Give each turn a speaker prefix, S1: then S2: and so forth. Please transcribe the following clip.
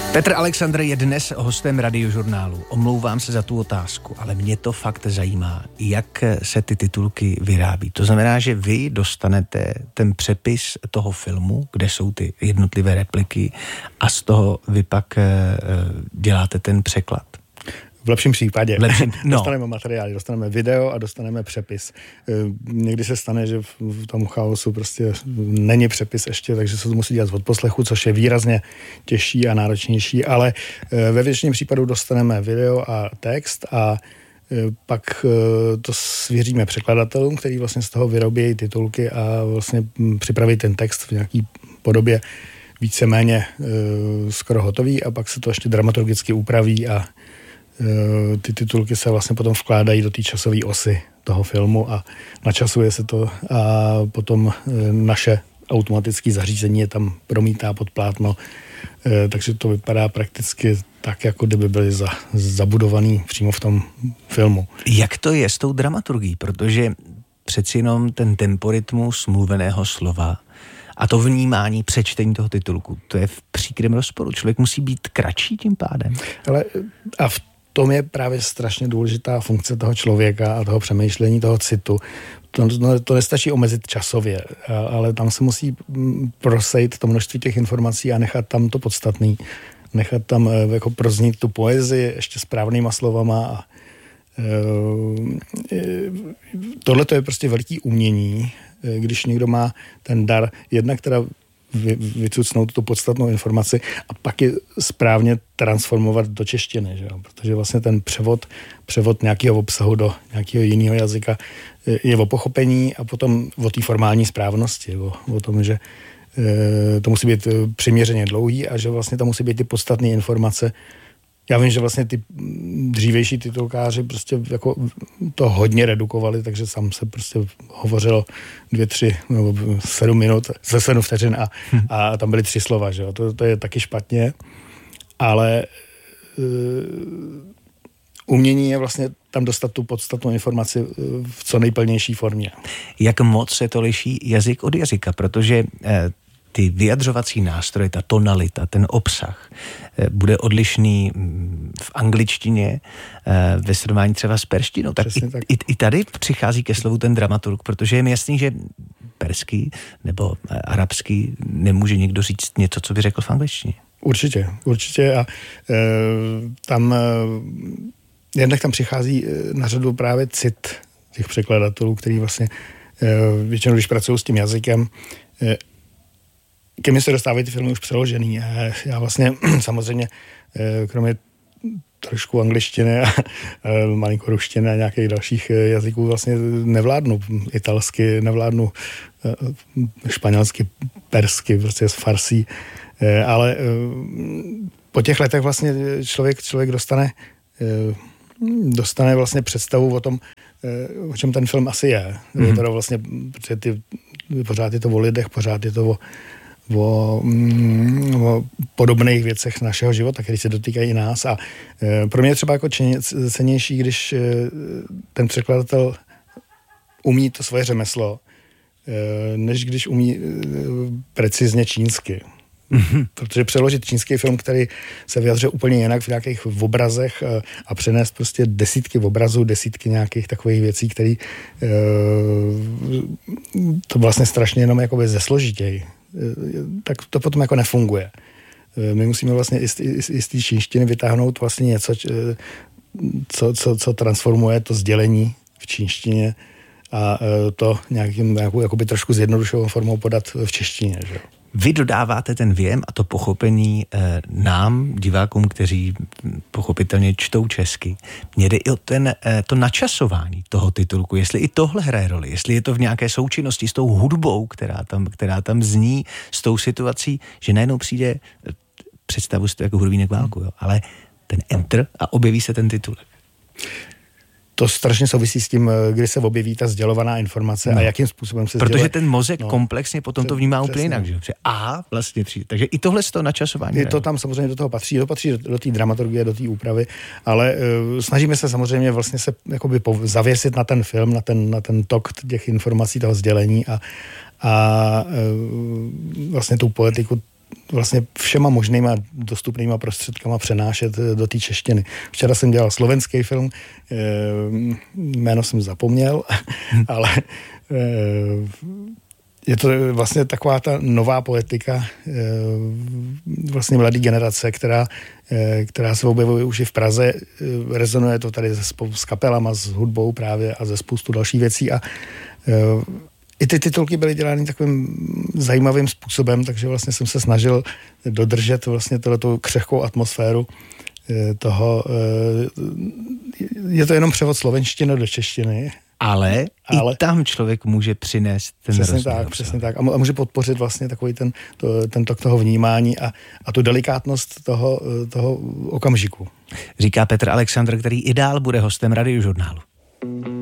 S1: Petr Alexandr je dnes hostem Radiožurnálu. Omlouvám se za tu otázku, ale mě to fakt zajímá, jak se ty titulky vyrábí. To znamená, že vy dostanete ten přepis toho filmu, kde jsou ty jednotlivé repliky a z toho vy pak děláte ten překlad.
S2: V lepším případě. Dostaneme materiály, dostaneme video a dostaneme přepis. Někdy se stane, že v tom chaosu prostě není přepis ještě, takže se to musí dělat z odposlechu, což je výrazně těžší a náročnější, ale ve většině případů dostaneme video a text a pak to svěříme překladatelům, který vlastně z toho vyrobí titulky a vlastně připraví ten text v nějaký podobě víceméně skoro hotový a pak se to ještě dramaturgicky upraví a ty titulky se vlastně potom vkládají do té časové osy toho filmu a načasuje se to a potom naše automatické zařízení je tam promítá pod plátno, takže to vypadá prakticky tak, jako kdyby byly zabudovaný přímo v tom filmu.
S1: Jak to je s tou dramaturgií? Protože přeci jenom ten temporytmus mluveného slova a to vnímání přečtení toho titulku, to je v příkrém rozporu. Člověk musí být kratší tím pádem.
S2: Ale a v tom je právě strašně důležitá funkce toho člověka a toho přemýšlení, toho citu. To nestačí omezit časově, ale tam se musí prosejt to množství těch informací a nechat tam to podstatný. Nechat tam jako proznít tu poezii ještě správnýma slovama. A tohle to je prostě veliký umění, když někdo má ten dar, jednak teda vycucnout tu podstatnou informaci a pak je správně transformovat do češtiny, že jo? Protože vlastně ten převod nějakého obsahu do nějakého jiného jazyka je o pochopení a potom o té formální správnosti, o tom, že to musí být přiměřeně dlouhý a že vlastně tam musí být ty podstatné informace. Já vím, že vlastně ty dřívější titulkáři prostě jako to hodně redukovali, takže sám se prostě hovořilo 2, 3 nebo 7 minut, 7 vteřin a tam byly 3 slova, že jo. To je taky špatně, ale umění je vlastně tam dostat tu podstatnou informaci v co nejplnější formě. Jak moc se to liší jazyk od jazyka, protože ty vyjadřovací nástroje, ta tonalita, ten obsah bude odlišný v angličtině ve srovnání třeba s perštinou. Tak i tady přichází ke slovu ten dramaturg, protože je mi jasný, že perský nebo arabský nemůže někdo říct něco, co by řekl v angličtině. Určitě a tam jednak tam přichází na řadu právě cit těch překladatelů, který vlastně většinou, když pracují s tím jazykem, ke mně se dostávají ty filmy už přeložený. Já vlastně samozřejmě, kromě trošku angličtiny a malinko ruštiny a nějakých dalších jazyků vlastně nevládnu italsky, nevládnu španělsky, persky, prostě z farsí. Ale po těch letech vlastně člověk dostane vlastně představu o tom, o čem ten film asi je. Teda vlastně, protože pořád je to o lidech, pořád je to o podobných věcech našeho života, které se dotýkají i nás. A pro mě je třeba jako cennější, když ten překladatel umí to svoje řemeslo, než když umí precizně čínsky. Protože přeložit čínský film, který se vyjadřuje úplně jinak v nějakých obrazech a přenést prostě desítky obrazů, desítky nějakých takových věcí, které to vlastně strašně jenom jakoby zesložitějí, tak to potom jako nefunguje. My musíme vlastně i z té čínštiny vytáhnout vlastně něco, co transformuje to sdělení v čínštině a to nějakou jakoby trošku zjednodušenou formou podat v češtině, že? Vy dodáváte ten věm a to pochopení nám, divákům, kteří pochopitelně čtou česky. Mně jde i o to načasování toho titulku, jestli i tohle hraje roli, jestli je to v nějaké součinnosti s tou hudbou, která tam zní, s tou situací, že najednou přijde, představu si to jako hudební válku, jo, ale ten enter a objeví se ten titulek. To strašně souvisí s tím, kdy se objeví ta sdělovaná informace a jakým způsobem se sděluje. Protože ten mozek komplexně potom to vnímá úplně jinak, že? Vlastně přijde. Takže i tohle z toho načasování. To tam samozřejmě do toho patří, do té dramaturgie, do té úpravy, ale snažíme se samozřejmě vlastně se jakoby zavěsit na ten film, na ten tok těch informací, toho sdělení a vlastně tu poetiku vlastně všema možnýma dostupnýma prostředkama přenášet do té češtiny. Včera jsem dělal slovenský film, jméno jsem zapomněl, ale je to vlastně taková ta nová poetika vlastně mladé generace, která se objevuje už i v Praze. Rezonuje to tady s kapelama, s hudbou právě a ze spoustu dalších věcí a i ty titulky byly dělány takovým zajímavým způsobem, takže vlastně jsem se snažil dodržet vlastně tohletou křehkou atmosféru toho. Je to jenom převod slovenštiny do češtiny.
S1: Ale i tam člověk může přinést ten rozdíl.
S2: Přesně tak. A může podpořit vlastně takový ten tok toho vnímání a tu delikátnost toho okamžiku.
S1: Říká Petr Alexandr, který i dál bude hostem Radiožurnálu.